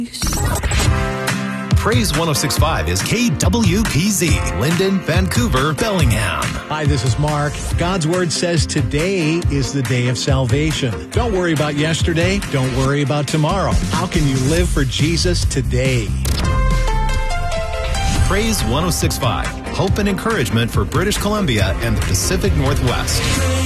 Praise 106.5 is KWPZ, Linden, Vancouver, Bellingham. Hi, this is Mark. God's Word says today is the day of salvation. Don't worry about yesterday. Don't worry about tomorrow. How can you live for Jesus today? Praise 106.5, hope and encouragement for British Columbia and the Pacific Northwest.